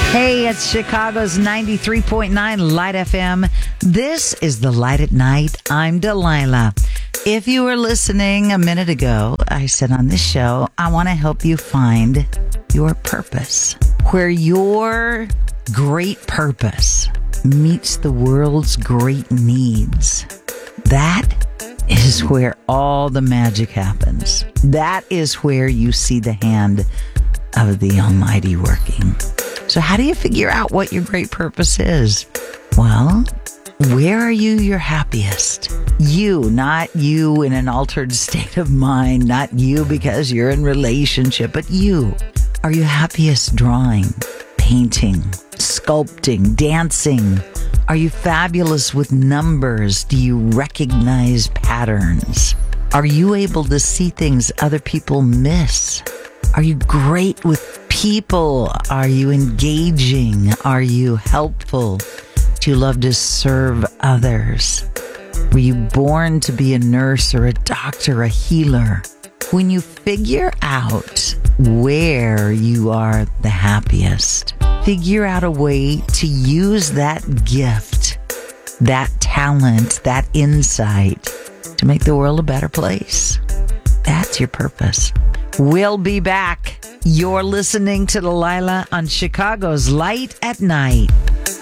Hey, it's Chicago's 93.9 Light FM. This is The Light at Night. I'm Delilah. If you were listening a minute ago, I said on this show, I want to help you find your purpose. Where your great purpose meets the world's great needs. That is where all the magic happens. That is where you see the hand of the Almighty working. So how do you figure out what your great purpose is? Well, where are you your happiest? You, not you in an altered state of mind, not you because you're in relationship, but you. Are you happiest drawing, painting, sculpting, dancing? Are you fabulous with numbers? Do you recognize patterns? Are you able to see things other people miss? Are you great with people? Are you engaging? Are you helpful? Do you love to serve others? Were you born to be a nurse or a doctor, a healer? When you figure out where you are the happiest, figure out a way to use that gift, that talent, that insight to make the world a better place. That's your purpose. We'll be back. You're listening to Delilah on Chicago's Light at Night.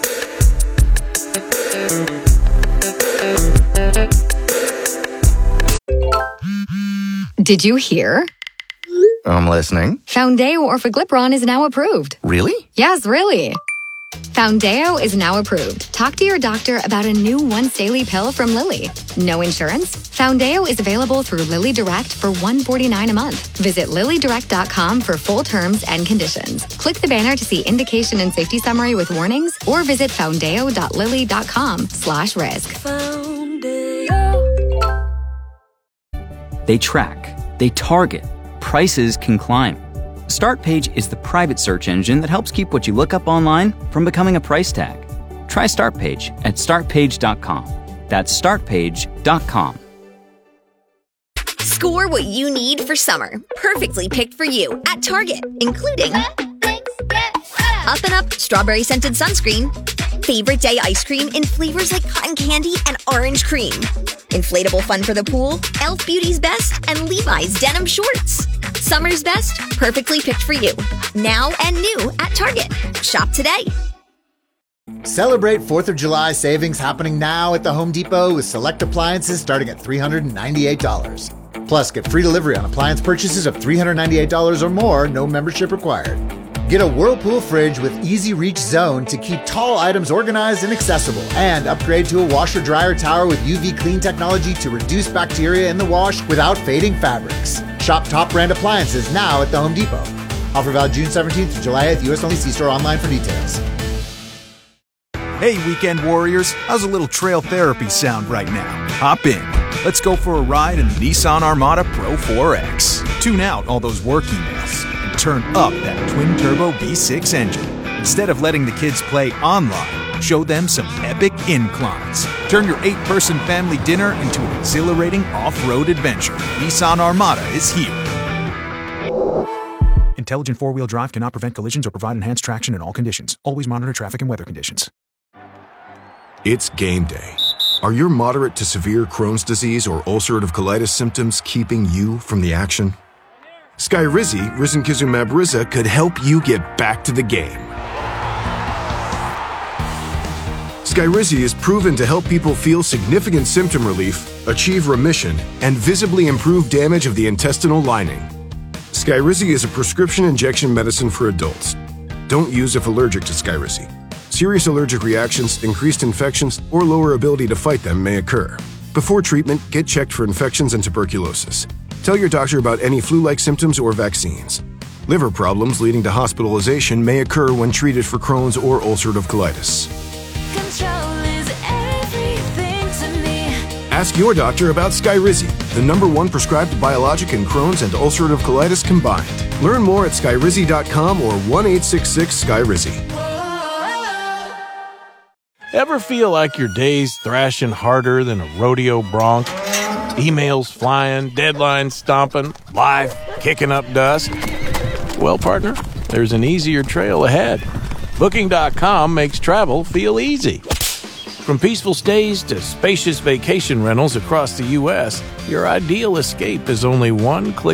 Did you hear? I'm listening. Foundeo Orforglipron is now approved. Really? Yes, really. Foundeo is now approved. Talk to your doctor about a new once-daily pill from Lilly. No insurance? Foundeo is available through Lilly Direct for $149 a month. Visit LillyDirect.com for full terms and conditions. Click the banner to see indication and safety summary with warnings, or visit foundeo.lilly.com/risk. They track, they target, prices can climb. Startpage is the private search engine that helps keep what you look up online from becoming a price tag. Try Startpage at startpage.com. That's startpage.com. Score what you need for summer, perfectly picked for you at Target, including Up and Up strawberry scented sunscreen, favorite day ice cream in flavors like cotton candy and orange cream, inflatable fun for the pool, Elf Beauty's Best, and Levi's denim shorts. Summer's best, perfectly picked for you. Now and new at Target. Shop today. Celebrate 4th of July savings happening now at the Home Depot with select appliances starting at $398. Plus, get free delivery on appliance purchases of $398 or more, no membership required. Get a Whirlpool fridge with Easy Reach Zone to keep tall items organized and accessible. And upgrade to a washer-dryer tower with UV clean technology to reduce bacteria in the wash without fading fabrics. Shop top brand appliances now at the Home Depot. Offer valid June 17th to July 8th. U.S. only. See store online for details. Hey, weekend warriors. How's a little trail therapy sound right now? Hop in. Let's go for a ride in the Nissan Armada Pro 4X. Tune out all those work emails and turn up that twin-turbo V6 engine. Instead of letting the kids play online, show them some epic inclines. Turn your 8-person family dinner into an exhilarating off-road adventure. Nissan Armada is here. Intelligent four-wheel drive cannot prevent collisions or provide enhanced traction in all conditions. Always monitor traffic and weather conditions. It's game day. Are your moderate to severe Crohn's disease or ulcerative colitis symptoms keeping you from the action? Skyrizi, risankizumab Riza, could help you get back to the game. Skyrizi is proven to help people feel significant symptom relief, achieve remission, and visibly improve damage of the intestinal lining. Skyrizi is a prescription injection medicine for adults. Don't use if allergic to Skyrizi. Serious allergic reactions, increased infections, or lower ability to fight them may occur. Before treatment, get checked for infections and tuberculosis. Tell your doctor about any flu-like symptoms or vaccines. Liver problems leading to hospitalization may occur when treated for Crohn's or ulcerative colitis. Control is everything to me. Ask your doctor about Skyrizi, the #1 prescribed biologic in Crohn's and ulcerative colitis combined. Learn more at skyrizi.com or 1-866-SKYRIZI. Ever feel like your day's thrashing harder than a rodeo bronc? Emails flying, deadlines stomping, life kicking up dust? Well, partner, there's an easier trail ahead. Booking.com makes travel feel easy. From peaceful stays to spacious vacation rentals across the U.S., your ideal escape is only one click